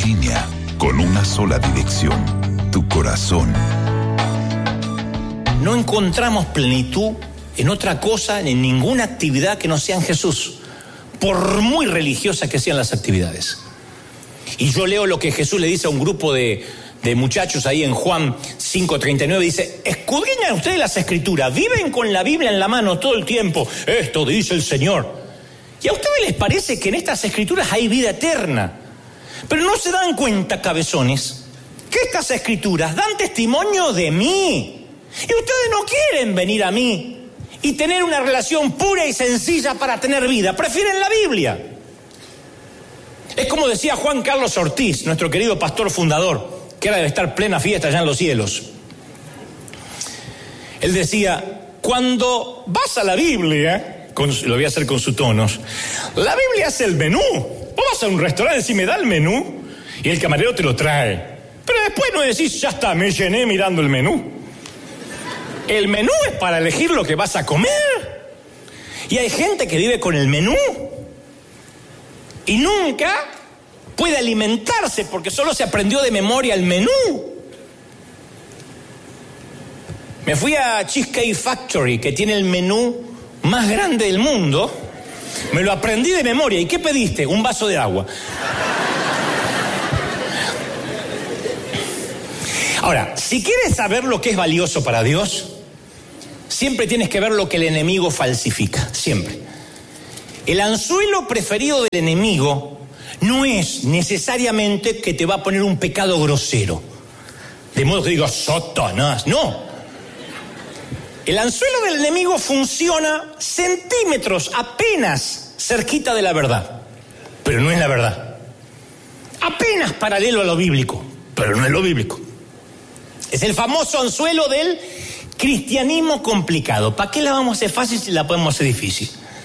línea con una sola dirección, tu corazón. No encontramos plenitud en otra cosa, en ninguna actividad que no sea en Jesús, por muy religiosas que sean las actividades. Y yo leo lo que Jesús le dice a un grupo de muchachos ahí en Juan 5:39, dice: escudriñan ustedes las Escrituras, viven con la Biblia en la mano todo el tiempo, esto dice el Señor. Y a ustedes les parece que en estas Escrituras hay vida eterna, pero no se dan cuenta, cabezones, que estas Escrituras dan testimonio de mí. Y ustedes no quieren venir a mí y tener una relación pura y sencilla para tener vida, prefieren la Biblia. Es como decía Juan Carlos Ortiz, nuestro querido pastor fundador, que ahora debe estar plena fiesta allá en los cielos. Él decía: cuando vas a la Biblia, lo voy a hacer con sus tonos, la Biblia es el menú. Vos vas a un restaurante y decís: me da el menú, y el camarero te lo trae. Pero después no decís: ya está, me llené mirando el menú. El menú es para elegir lo que vas a comer. Y hay gente que vive con el menú y nunca puede alimentarse porque solo se aprendió de memoria el menú. Me fui a Cheesecake Factory, que tiene el menú más grande del mundo. Me lo aprendí de memoria. ¿Y qué pediste? Un vaso de agua. Ahora, si quieres saber lo que es valioso para Dios, siempre tienes que ver lo que el enemigo falsifica, siempre. El anzuelo preferido del enemigo no es necesariamente que te va a poner un pecado grosero, de modo que digas: Satanás, no. El anzuelo del enemigo funciona centímetros apenas cerquita de la verdad, pero no es la verdad. Apenas paralelo a lo bíblico, pero no es lo bíblico. Es el famoso anzuelo del cristianismo complicado. ¿Para qué la vamos a hacer fácil si la podemos hacer difícil?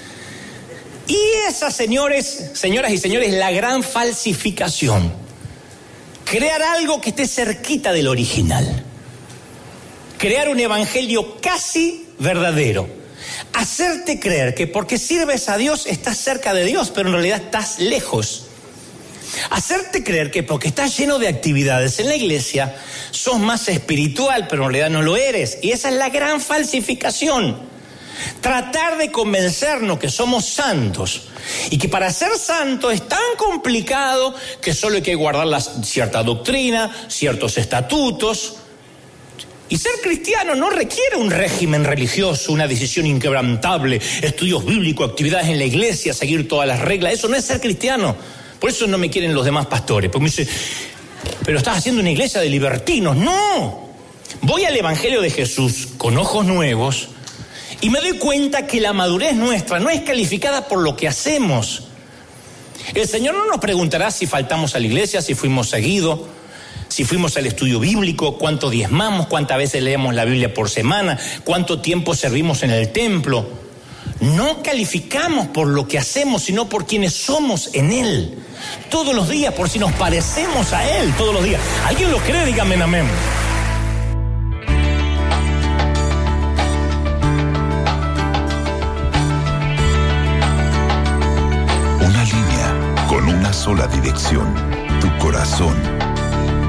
Y esa, señoras y señores, la gran falsificación. Crear algo que esté cerquita del original. Crear un evangelio casi verdadero. Hacerte creer que porque sirves a Dios estás cerca de Dios, pero en realidad estás lejos. Hacerte creer que porque estás lleno de actividades en la iglesia sos más espiritual, pero en realidad no lo eres. Y esa es la gran falsificación. Tratar de convencernos que somos santos y que para ser santo es tan complicado que solo hay que guardar cierta doctrina, ciertos estatutos. Y ser cristiano no requiere un régimen religioso, una decisión inquebrantable, estudios bíblicos, actividades en la iglesia, seguir todas las reglas. Eso no es ser cristiano. Por eso no me quieren los demás pastores, porque me dicen: pero estás haciendo una iglesia de libertinos. No, voy al evangelio de Jesús con ojos nuevos y me doy cuenta que la madurez nuestra no es calificada por lo que hacemos. El Señor no nos preguntará si faltamos a la iglesia, si fuimos seguidos, si fuimos al estudio bíblico, cuánto diezmamos, cuántas veces leemos la Biblia por semana, cuánto tiempo servimos en el templo. No calificamos por lo que hacemos, sino por quienes somos en Él. Todos los días, por si nos parecemos a Él, todos los días. ¿Alguien lo cree? Dígame amén. Una línea con una sola dirección, tu corazón.